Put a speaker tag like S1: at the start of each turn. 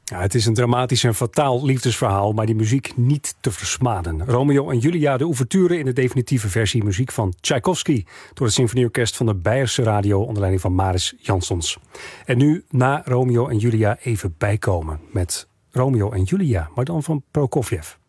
S1: Ja, het is een dramatisch en fataal liefdesverhaal, maar die muziek niet te versmaden. Romeo en Julia, de ouverture in de definitieve versie, muziek van Tchaikovsky, door het Symfonieorkest van de Beierse Radio onder leiding van Maris Jansons. En nu, na Romeo en Julia, even bijkomen met Romeo en Julia, maar dan van Prokofjev.